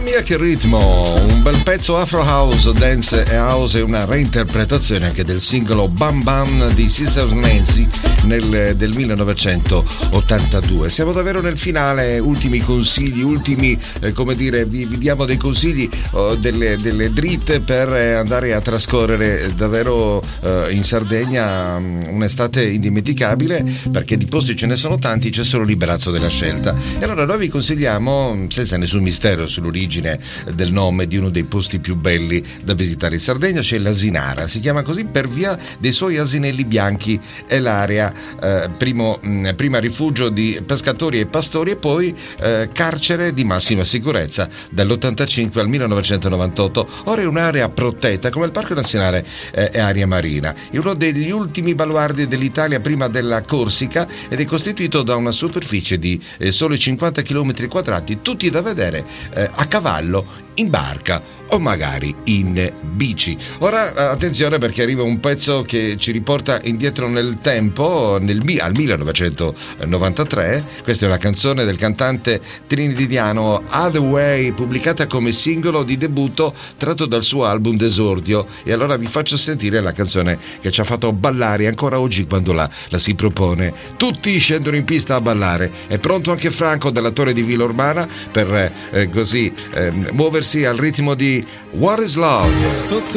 mia che ritmo, un bel pezzo afro house, dance e house e una reinterpretazione anche del singolo Bam Bam di Sisters Nancy del 1982. Siamo davvero nel finale, ultimi consigli, vi diamo dei consigli, delle dritte per andare a trascorrere davvero in Sardegna un'estate indimenticabile, perché di posti ce ne sono tanti, c'è solo l'imbarazzo della scelta. E allora noi vi consigliamo, senza nessun mistero sull'origine del nome di uno dei posti più belli da visitare in Sardegna, c'è l'Asinara, si chiama così per via dei suoi asinelli bianchi, è l'area prima rifugio di pescatori e pastori e poi carcere di massima sicurezza dall'85 al 1998. Ora è un'area protetta come il Parco Nazionale e Area Marina, è uno degli ultimi baluardi dell'Italia prima della Corsica ed è costituito da una superficie di soli 50 km quadrati, tutti da vedere a cavallo, in barca o magari in bici. Ora attenzione, perché arriva un pezzo che ci riporta indietro nel tempo, al 1993. Questa è una canzone del cantante trinidadiano Hathaway, pubblicata come singolo di debutto tratto dal suo album d'esordio, e allora vi faccio sentire la canzone che ci ha fatto ballare ancora oggi quando la si propone. Tutti scendono in pista a ballare. È pronto anche Franco della Torre di Villa Urbana per muoversi al ritmo di What is Love?